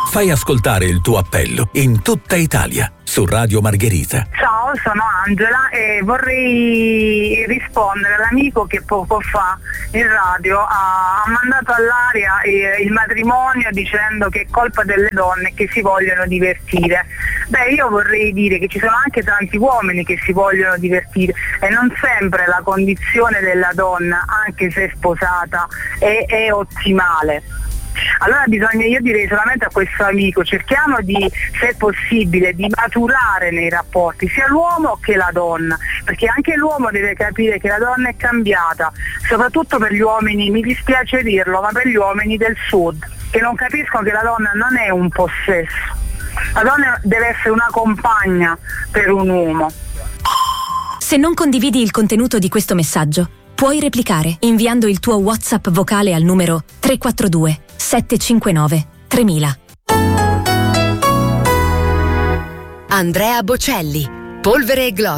Fai ascoltare il tuo appello in tutta Italia su Radio Margherita. Ciao, sono Angela e vorrei rispondere all'amico che poco fa in radio ha mandato all'aria il matrimonio dicendo che è colpa delle donne che si vogliono divertire. Beh, io vorrei dire che ci sono anche tanti uomini che si vogliono divertire e non sempre la condizione della donna, anche se sposata, è ottimale. Allora io direi solamente a questo amico, cerchiamo di, se possibile, di maturare nei rapporti, sia l'uomo che la donna, perché anche l'uomo deve capire che la donna è cambiata, soprattutto per gli uomini, mi dispiace dirlo, ma per gli uomini del sud, che non capiscono che la donna non è un possesso, la donna deve essere una compagna per un uomo. Se non condividi il contenuto di questo messaggio, puoi replicare inviando il tuo WhatsApp vocale al numero 342 759 3000. Andrea Bocelli, Polvere e Gloria.